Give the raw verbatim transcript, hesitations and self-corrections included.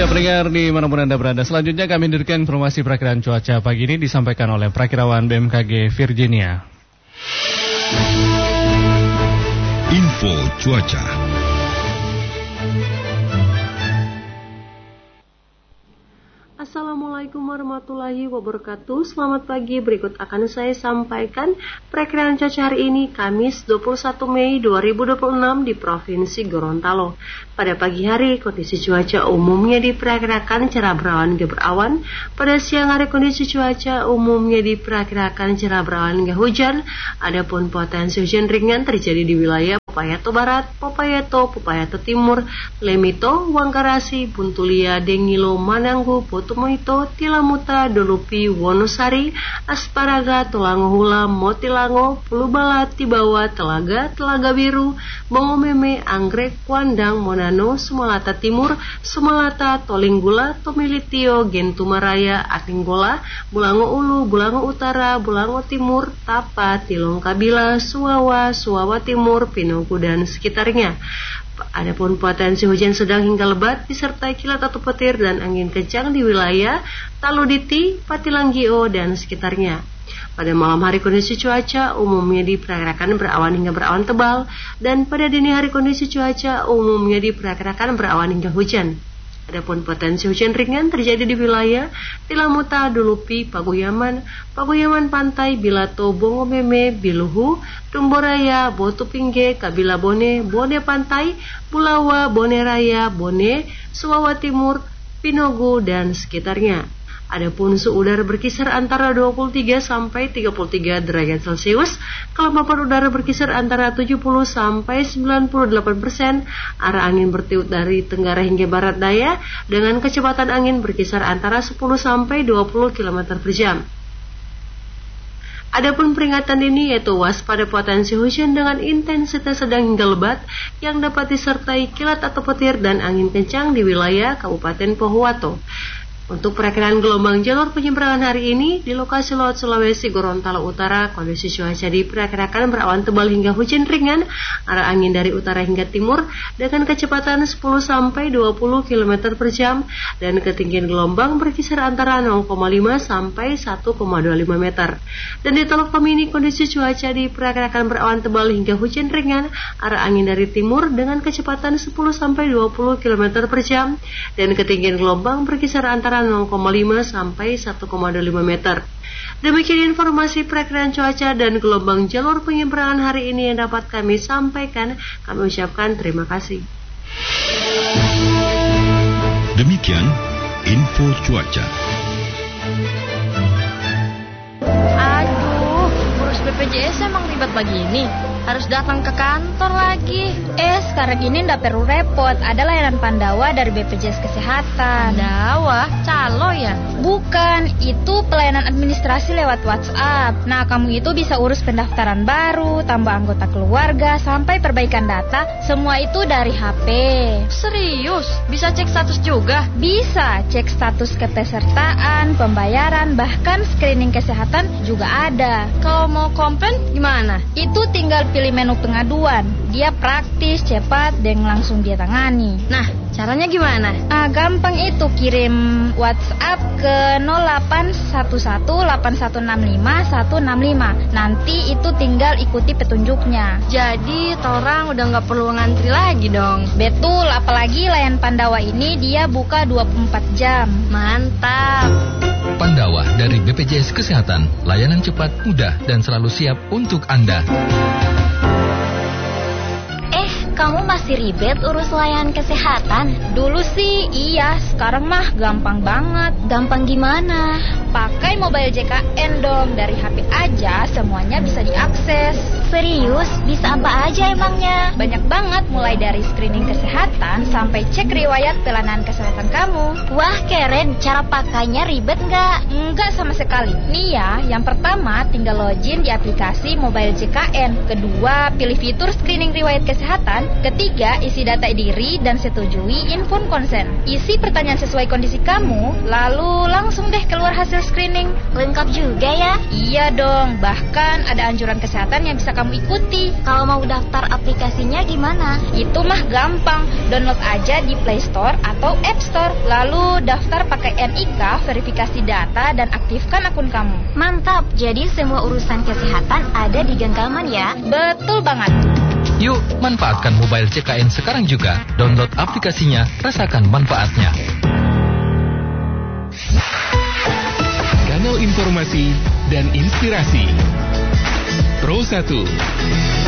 Ya, pendengar dimanapun Anda berada, selanjutnya kami hadirkan informasi perakiraan cuaca pagi ini disampaikan oleh Prakirawan B M K G Virginia. Info cuaca. Assalamualaikum warahmatullahi wabarakatuh. Selamat pagi, berikut akan saya sampaikan perakiraan cuaca hari ini Kamis dua puluh satu Mei dua ribu dua puluh enam di Provinsi Gorontalo. Pada pagi hari kondisi cuaca umumnya diperkirakan cerah berawan hingga berawan. Pada siang hari kondisi cuaca umumnya diperkirakan cerah berawan hingga hujan. Adapun potensi hujan ringan terjadi di wilayah Popayato Barat, Popayato, Popayato Timur, Lemito, Wangkarasi, Buntulia, Dengilo, Mananggu, Potomoito, Tilamuta, Dolupi, Wonosari, Asparaga, Tulangohula, Motilango, Pulubala, Tibawa, Telaga, Telaga Biru, Bongomeme, Anggrek, Kuandang, Monano, Sumalata Timur, Sumalata, Tolinggula, Tomilitio, Gentumaraya, Atinggola, Bulango Ulu, Bulango Utara, Bulango Timur, Tapa, Tilong Kabila, Suwawa, Suwawa Timur, Pinogu dan sekitarnya. Adapun potensi hujan sedang hingga lebat disertai kilat atau petir dan angin kencang di wilayah Taluditi, Patilanggio dan sekitarnya. Pada malam hari kondisi cuaca umumnya diperkirakan berawan hingga berawan tebal, dan pada dini hari kondisi cuaca umumnya diperkirakan berawan hingga hujan. Adapun potensi hujan ringan terjadi di wilayah Tilamuta, Dulupi, Paguyaman, Paguyaman Pantai, Bilato, Bongomeme, Biluhu, Tumboraya, Botupingge, Kabila Bone, Bone Pantai, Bulawa, Bone Raya, Bone, Suwawa Timur, Pinogu dan sekitarnya. Adapun suhu udara berkisar antara dua puluh tiga sampai tiga puluh tiga derajat Celcius, kelembapan udara berkisar antara tujuh puluh sampai sembilan puluh delapan persen, arah angin bertiup dari tenggara hingga barat daya dengan kecepatan angin berkisar antara sepuluh sampai dua puluh kilometer per jam. Adapun peringatan dini yaitu waspada potensi hujan dengan intensitas sedang hingga lebat yang dapat disertai kilat atau petir dan angin kencang di wilayah Kabupaten Pohuwato. Untuk perakiraan gelombang jalur penyeberangan hari ini di lokasi Laut Sulawesi Gorontalo Utara, kondisi cuaca diperkirakan berawan tebal hingga hujan ringan, arah angin dari utara hingga timur dengan kecepatan sepuluh sampai dua puluh kilometer per jam dan ketinggian gelombang berkisar antara nol koma lima sampai satu koma dua lima meter. Dan di Teluk Tomini kondisi cuaca diperkirakan berawan tebal hingga hujan ringan, arah angin dari timur dengan kecepatan sepuluh sampai dua puluh kilometer per jam dan ketinggian gelombang berkisar antara nol koma lima sampai satu koma dua lima meter. Demikian informasi perakiraan cuaca dan gelombang jalur penyeberangan hari ini yang dapat kami sampaikan. Kami ucapkan terima kasih. Demikian info cuaca. Aduh, urus B P J S emang ribet begini. Harus datang ke kantor lagi. Eh, sekarang ini ndak perlu repot. Ada layanan Pandawa dari B P J S Kesehatan. Pandawa? Calo ya? Bukan, itu pelayanan administrasi lewat WhatsApp. Nah, kamu itu bisa urus pendaftaran baru, tambah anggota keluarga, sampai perbaikan data. Semua itu dari H P. Serius? Bisa cek status juga? Bisa, cek status kepesertaan, pembayaran, bahkan screening kesehatan juga ada. Kalau mau komplain gimana? Itu tinggal pilih menu pengaduan. Dia praktis, cepat, dan langsung dia tangani. Nah, caranya gimana? Ah, gampang itu, kirim WhatsApp ke nol delapan satu satu delapan satu enam lima satu enam lima. Nanti itu tinggal ikuti petunjuknya. Jadi, orang udah nggak perlu ngantri lagi dong. Betul, apalagi layanan Pandawa ini dia buka dua puluh empat jam. Mantap. Pandawa dari B P J S Kesehatan, layanan cepat, mudah, dan selalu siap untuk Anda. Eh, kamu masih ribet urus layanan kesehatan? Dulu sih iya, sekarang mah gampang banget. Gampang gimana? Pakai mobile J K N dong, dari H P aja semuanya bisa diakses. Serius? Bisa apa aja emangnya? Banyak banget, mulai dari screening kesehatan sampai cek riwayat pelayanan kesehatan kamu. Wah, keren. Cara pakainya ribet nggak? Enggak sama sekali. Nih ya, yang pertama tinggal login di aplikasi mobile J K N. Kedua, pilih fitur screening riwayat kesehatan kesehatan. Ketiga, isi data diri dan setujui inform konsen. Isi pertanyaan sesuai kondisi kamu, lalu langsung deh keluar hasil screening. Lengkap juga ya? Iya dong, bahkan ada anjuran kesehatan yang bisa kamu ikuti. Kalau mau daftar aplikasinya gimana? Itu mah gampang, download aja di Play Store atau App Store. Lalu daftar pakai N I K, verifikasi data, dan aktifkan akun kamu. Mantap, jadi semua urusan kesehatan ada di genggaman ya? Betul banget. Yuk, manfaatkan mobile C K N sekarang juga. Download aplikasinya, rasakan manfaatnya. Kanal informasi dan inspirasi Pro satu.